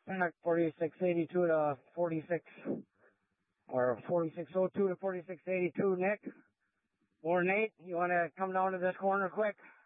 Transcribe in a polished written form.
4682 to 46, or 4602 to 4682, Nick. Or Nate, you want to come down to this corner quick?